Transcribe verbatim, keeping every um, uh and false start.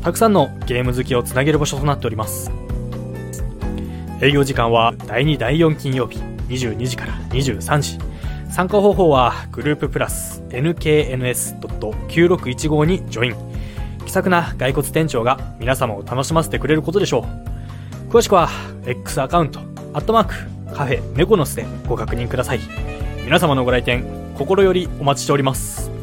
たくさんのゲーム好きをつなげる場所となっております。営業時間はだいにだいよん金曜日にじゅうにじからにじゅうさんじ。参加方法はグループプラス エヌケーエヌエスドットきゅうろくいちご にジョイン。気さくな骸骨店長が皆様を楽しませてくれることでしょう。詳しくは X アカウントアットマークカフェメコノスでご確認ください。皆様のご来店心よりお待ちしております。